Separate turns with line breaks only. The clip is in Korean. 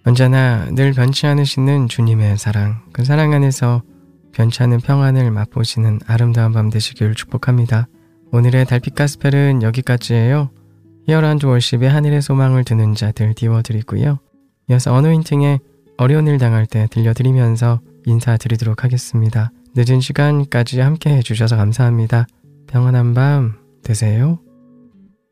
언제나 늘 변치 않으시는 주님의 사랑, 그 사랑 안에서 변치 않은 평안을 맛보시는 아름다운 밤 되시길 축복합니다. 오늘의 달빛 가스펠은 여기까지예요. 히어로한드 월십의 하늘의 소망을 두는 자들 띄워드리고요. 이어서 어노인팅의 어려운 일 당할 때 들려드리면서 인사드리도록 하겠습니다. 늦은 시간까지 함께 해주셔서 감사합니다. 평안한 밤 되세요.